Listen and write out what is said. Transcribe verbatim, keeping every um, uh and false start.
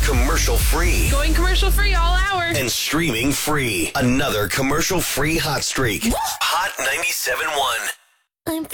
commercial free. Going commercial free all hour. And streaming free. Another commercial free hot streak. Hot ninety-seven point one. I'm